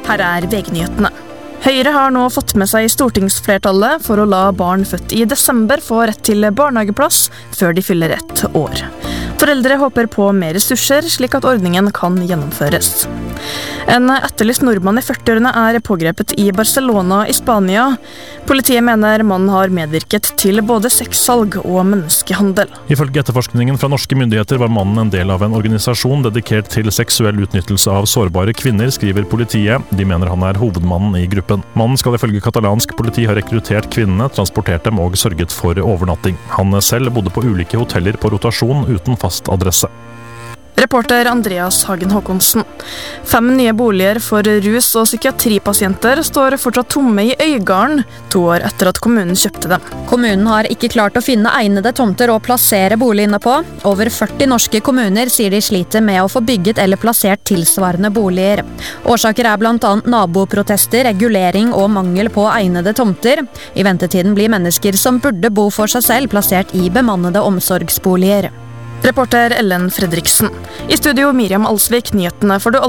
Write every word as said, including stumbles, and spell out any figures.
Her er V G-nyhetene. Høyre har nå fått med seg stortingsflertallet for å la barn født i desember få rett til barnehageplass før de fyller ett år. Foreldre håper på mer ressurser, slik at ordningen kan gjennomføres. En etterlyst nordmann i førtiårene er pågrepet i Barcelona i Spania. Politiet mener mannen har medvirket til både sexsalg og menneskehandel. Ifølge etterforskningen fra norske myndigheter var mannen en del av en organisasjon dedikert til seksuell utnyttelse av sårbare kvinner, skriver politiet. De mener han er hovedmannen i gruppen. Mannen skal ifølge katalansk politi ha rekruttert kvinnene, transportert dem og sørget for overnatting. Han selv bodde på ulike hoteller på rotasjon uten fast adresse. Reporter Andreas Hagen Håkonsen. Fem nye boliger for rus- og psykiatripasienter står fortsatt tomme i Øygarden, to år etter at kommunen kjøpte dem. Kommunen har ikke klart å finne egnede tomter å plassere boligene på. Over førti norske kommuner sier de sliter med å få bygget eller plassert tilsvarende boliger. Årsaker er blant annet naboprotester, regulering og mangel på egnede tomter. I ventetiden blir mennesker som burde bo for seg selv plassert i bemannede omsorgsboliger. Reporter Ellen Fredriksen. I studio Miriam Alsvik, nyhetene får du